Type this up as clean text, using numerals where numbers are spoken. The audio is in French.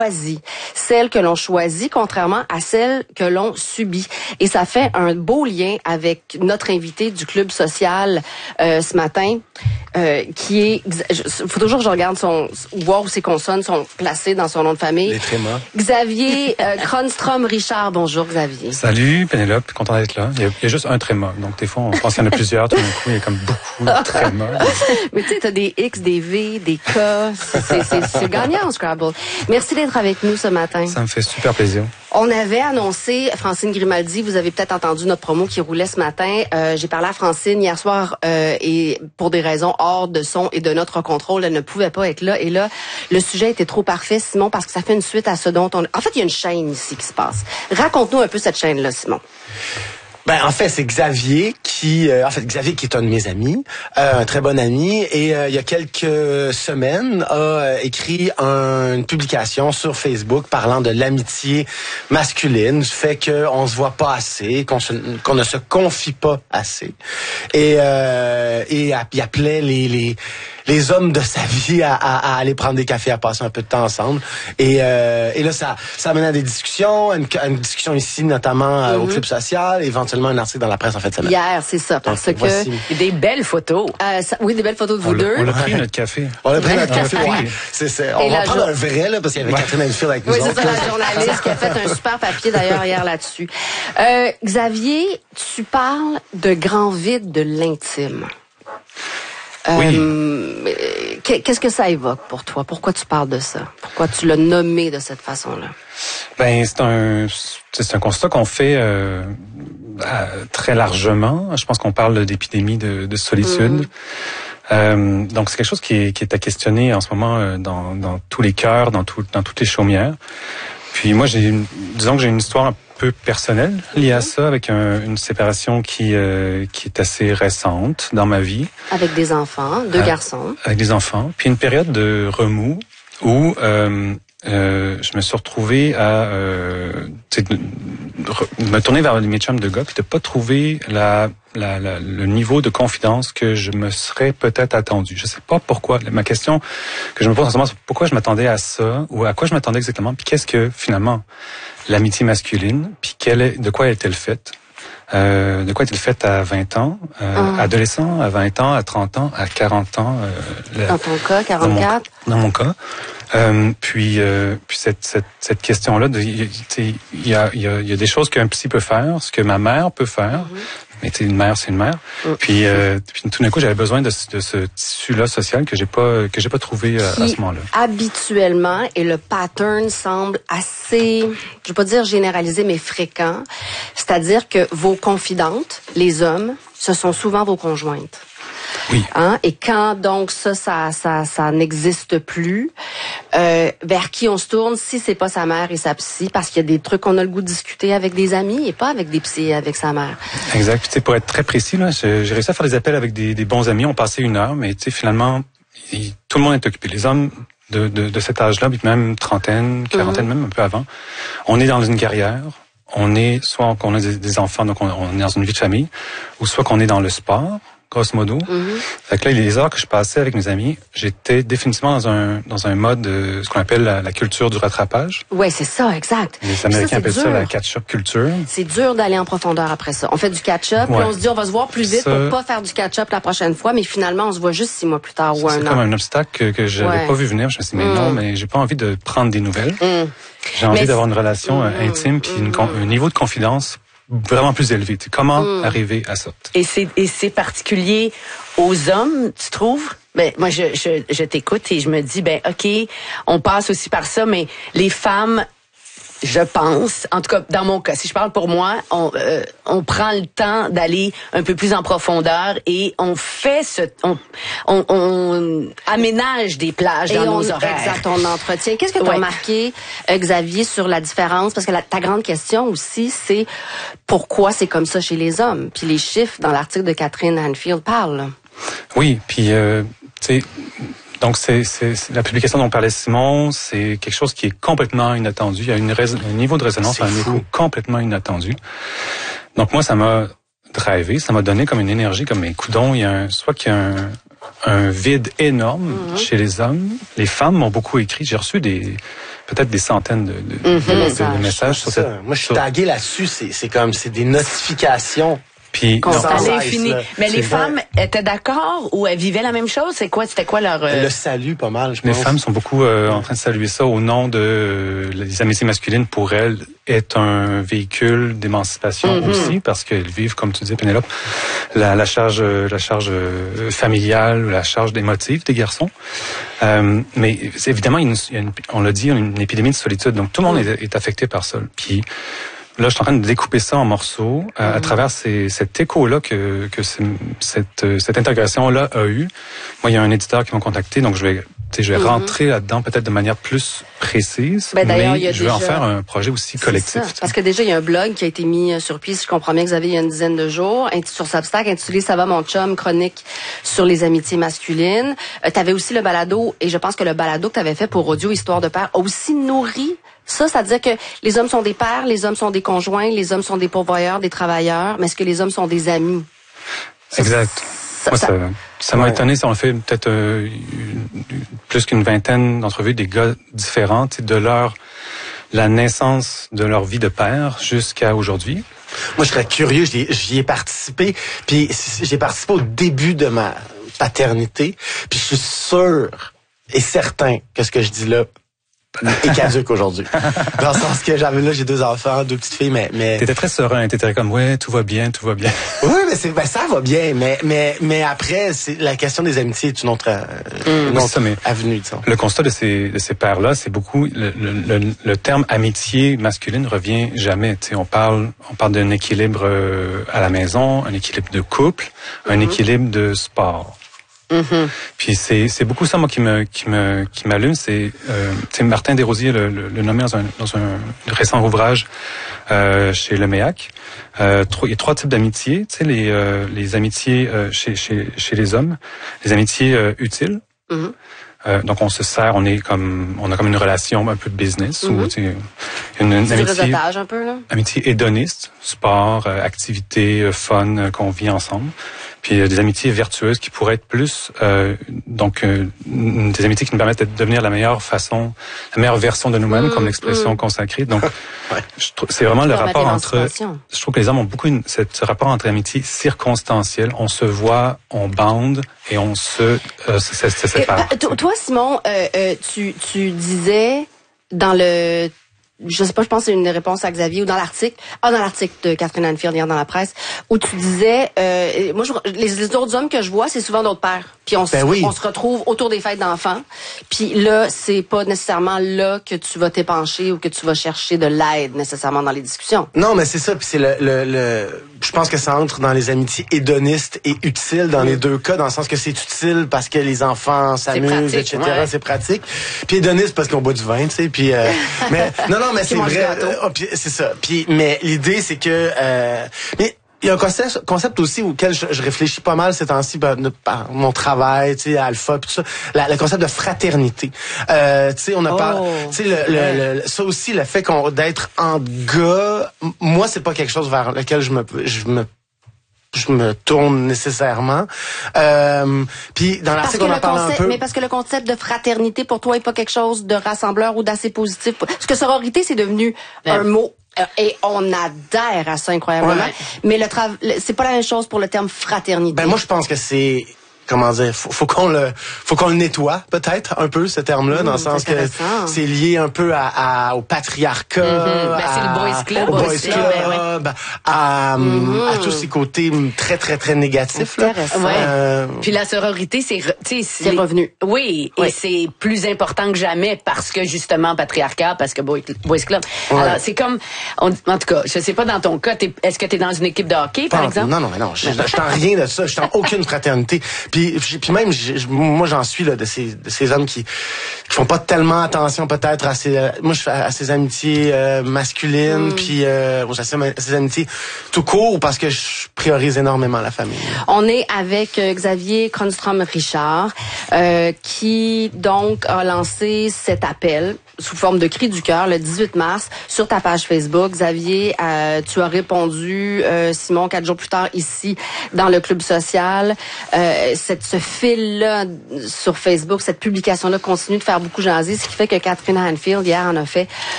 celle que l'on choisit, contrairement à celle que l'on subit. Et ça fait un beau lien avec notre invité du Club social ce matin, qui est... faut toujours que je regarde voir où ces consonnes sont placées dans son nom de famille. Les trémas. Xavier Kronstrom-Richard. Bonjour, Xavier. Salut, Pénélope. Content d'être là. Il y a juste un tréma. Donc, des fois, on pense qu'il y en a plusieurs. Tout d'un coup, il y a comme beaucoup de trémas. Mais tu sais, t'as des X, des V, des K. C'est gagnant en Scrabble. Merci d'être avec nous ce matin. Ça me fait super plaisir. On avait annoncé, Francine Grimaldi, vous avez peut-être entendu notre promo qui roulait ce matin. J'ai parlé à Francine hier soir et pour des raisons hors de son et de notre contrôle, elle ne pouvait pas être là. Et là, le sujet était trop parfait, Simon, parce que ça fait une suite à ce dont on... En fait, il y a une chaîne ici qui se passe. Raconte-nous un peu cette chaîne-là, Simon. En fait, c'est Xavier qui est un de mes amis, un très bon ami, et il y a quelques semaines a écrit une publication sur Facebook parlant de l'amitié masculine, du fait qu'on se voit pas assez, qu'on ne se confie pas assez, et il appelait les hommes de sa vie à aller prendre des cafés, à passer un peu de temps ensemble. Et là, ça amène à des discussions, une discussion ici, notamment au Club social, éventuellement un article dans la presse en fait de semaine. Hier, c'est ça, parce que... Voici. Des belles photos. Oui, des belles photos de vous deux. On a pris notre café. On a pris notre café, ouais. On va prendre un vrai, là, parce qu'il y avait Catherine Enfield avec nous autres. Oui, c'est ça, la journaliste qui a fait un super papier d'ailleurs hier là-dessus. Xavier, tu parles de grand vide de l'intime. Oui. Qu'est-ce que ça évoque pour toi? Pourquoi tu parles de ça? Pourquoi tu l'as nommé de cette façon-là? C'est un constat qu'on fait très largement. Je pense qu'on parle d'épidémie de solitude. Donc c'est quelque chose qui est à questionner en ce moment dans tous les cœurs, dans toutes les chaumières. Puis moi, disons que j'ai une histoire un peu personnelle liée à ça, avec une séparation qui est assez récente dans ma vie. Avec des enfants, deux garçons. Avec des enfants. Puis une période de remous où je me suis retrouvé à me tourner vers mes chums de gars, puis de pas trouver le niveau de confidence que je me serais peut-être attendu. Je sais pas pourquoi. Ma question que je me pose en ce moment, c'est pourquoi je m'attendais à ça, ou à quoi je m'attendais exactement, puis qu'est-ce que finalement l'amitié masculine, puis de quoi est-elle faite? De quoi est-elle faite à 20 ans, adolescent, à 20 ans, à 30 ans, à 40 ans? Dans ton cas, 44? Dans mon cas. Puis cette question-là, il y a des choses qu'un psy peut faire, ce que ma mère peut faire. Mais une mère, c'est une mère. Puis tout d'un coup, j'avais besoin de ce tissu-là social que j'ai pas trouvé à ce moment-là. Habituellement, et le pattern semble assez, je vais pas dire généralisé, mais fréquent. C'est-à-dire que vos confidentes, les hommes, ce sont souvent vos conjointes. Oui. Et quand donc ça n'existe plus, vers qui on se tourne si c'est pas sa mère et sa psy, parce qu'il y a des trucs qu'on a le goût de discuter avec des amis et pas avec des psys et avec sa mère. Exact. Puis pour être très précis, là, j'ai réussi à faire des appels avec des bons amis. On passait 1 heure, mais finalement, tout le monde est occupé. Les hommes de cet âge-là, même trentaine, quarantaine, même un peu avant, on est dans une carrière. On est soit qu'on a des enfants, donc on est dans une vie de famille, ou soit qu'on est dans le sport. Grosso modo. Fait que là, les heures que je passais avec mes amis, j'étais définitivement dans un mode ce qu'on appelle la culture du rattrapage. Ouais, c'est ça, exact. Les Américains appellent ça la catch-up culture. C'est dur d'aller en profondeur après ça. On fait du catch-up, puis on se dit on va se voir plus vite pour pas faire du catch-up la prochaine fois, mais finalement on se voit juste 6 mois plus tard ou un an. C'est comme un obstacle que j'avais pas vu venir. Je me suis dit, mais non, mais j'ai pas envie de prendre des nouvelles. J'ai envie d'avoir une relation intime puis un niveau de confidence vraiment plus élevé. Comment arriver à ça? Et c'est particulier aux hommes, tu trouves? Moi, je t'écoute et je me dis, OK, on passe aussi par ça, mais les femmes, je pense, en tout cas, dans mon cas, si je parle pour moi, on prend le temps d'aller un peu plus en profondeur et on fait on aménage des plages dans nos horaires. Exact, on entretient. Qu'est-ce que tu as remarqué, Xavier, sur la différence? Parce que ta grande question aussi, c'est pourquoi c'est comme ça chez les hommes? Puis les chiffres dans l'article de Catherine Enfield parlent. Oui, puis, tu sais... Donc, c'est la publication dont parlait Simon, c'est quelque chose qui est complètement inattendu. Il y a un niveau de résonance, un écho complètement inattendu. Donc, moi, ça m'a drivé, ça m'a donné comme une énergie, comme mes coudons. Soit qu'il y a un vide énorme chez les hommes. Les femmes m'ont beaucoup écrit. J'ai reçu peut-être des centaines de messages sur cette... Moi, je suis tagué là-dessus. C'est des notifications. Puis, fini. Mais les femmes étaient d'accord ou elles vivaient la même chose? C'était quoi leur... Le salut, pas mal, je pense. Les femmes sont beaucoup en train de saluer ça au nom de les amitiés masculines. Pour elles, est un véhicule d'émancipation aussi, parce qu'elles vivent, comme tu disais, Pénélope, la charge familiale, la charge émotive des garçons. Mais évidemment, on l'a dit, il y a une épidémie de solitude. Donc, tout le monde est affecté par ça. Puis, là, je suis en train de découper ça en morceaux à travers cet écho-là que cette intégration-là a eu. Moi, il y a un éditeur qui m'a contacté, donc je vais rentrer là-dedans peut-être de manière plus précise, mais je vais en faire un projet aussi collectif. Parce que déjà, il y a un blog qui a été mis sur pied, si je comprends bien, Xavier, il y a une dizaine de jours, sur Substack, intitulé « Ça va, mon chum », chronique sur les amitiés masculines. Tu avais aussi le balado, et je pense que le balado que tu avais fait pour Audio Histoire de Père a aussi nourri ça, c'est-à-dire que les hommes sont des pères, les hommes sont des conjoints, les hommes sont des pourvoyeurs, des travailleurs, mais est-ce que les hommes sont des amis? Exact. Ça m'a étonné, ça on fait peut-être plus qu'une vingtaine d'entrevues des gars différents, de la naissance de leur vie de père jusqu'à aujourd'hui. Moi, je serais curieux, j'y ai participé, puis j'ai participé au début de ma paternité, puis je suis sûr et certain que ce que je dis là est caduque aujourd'hui. Dans le sens que j'ai 2 enfants, 2 petites filles, mais... T'étais très serein, t'étais comme, ouais, tout va bien. Oui, mais ça va bien, mais après, la question des amitiés est une autre avenue, disons. Le constat de ces pères-là, c'est beaucoup, le terme amitié masculine revient jamais. Tu sais, on parle d'un équilibre à la maison, un équilibre de couple, un équilibre de sport. Puis c'est beaucoup ça moi qui m'allume, c'est Martin Desrosiers le nommé dans un récent ouvrage chez Leméac. Il y a 3 types d'amitiés, tu sais les amitiés chez les hommes, les amitiés utiles. Donc on se sert, on a comme une relation un peu de business ou une amitié un peu là. Amitié hédoniste, sport, activité, fun qu'on vit ensemble. Puis des amitiés vertueuses qui pourraient être plus des amitiés qui nous permettent de devenir la meilleure version de nous-mêmes, comme l'expression consacrée. Donc c'est vraiment le rapport entre. Je trouve que les hommes ont beaucoup ce rapport entre amitié circonstancielle. On se voit, on bande et on se sépare. Toi, Simon, tu disais dans le... Je sais pas, je pense que c'est une réponse à Xavier ou dans l'article de Catherine Anfield hier dans la presse, où tu disais, moi, les autres hommes que je vois, c'est souvent d'autres pères. Puis on se retrouve autour des fêtes d'enfants. Puis là, c'est pas nécessairement là que tu vas t'épancher ou que tu vas chercher de l'aide nécessairement dans les discussions. Non, mais c'est ça. Puis c'est je pense que ça entre dans les amitiés hédonistes et utiles dans les 2 cas, dans le sens que c'est utile parce que les enfants s'amusent, etc. Ouais. C'est pratique. Puis hédoniste parce qu'on boit du vin, tu sais. Puis mais non, mais c'est vrai. C'est ça. Puis mais l'idée c'est que mais il y a un concept aussi auquel je réfléchis pas mal ces temps-ci par mon travail, tu sais, Alpha, puis tout ça, le concept de fraternité. Tu sais, on a parlé, tu sais, ça aussi, le fait d'être en gars, moi, c'est pas quelque chose vers lequel je me tourne nécessairement. Puis dans l'article, on en parle un peu. Mais parce que le concept de fraternité, pour toi, est pas quelque chose de rassembleur ou d'assez positif. Parce que sororité, c'est devenu un mot. Et on adhère à ça incroyablement. Ouais. Mais c'est pas la même chose pour le terme fraternité. Ben moi, je pense que c'est... Comment dire, faut qu'on le nettoie peut-être un peu ce terme-là, dans le sens que c'est lié un peu au patriarcat, c'est le boys club, à tous ces côtés très très très négatifs là. Puis la sororité, c'est revenu. Oui, et c'est plus important que jamais parce que justement patriarcat, parce que boys club. Ouais. Alors c'est comme, en tout cas, je sais pas dans ton cas, est-ce que t'es dans une équipe de hockey par exemple? Non, je suis en rien de ça, je suis en aucune fraternité. Puis même, moi, j'en suis là de ces hommes qui font pas tellement attention peut-être à ces amitiés masculines, puis à ces amitiés tout court parce que je priorise énormément la famille. On est avec Xavier Cronstrom-Richard qui donc a lancé cet appel sous forme de cri du cœur le 18 mars sur ta page Facebook. Xavier, tu as répondu, Simon, 4 jours plus tard ici dans le Club social. Ce fil-là sur Facebook, cette publication-là continue de faire beaucoup jaser, ce qui fait que Catherine Hanfield hier en a fait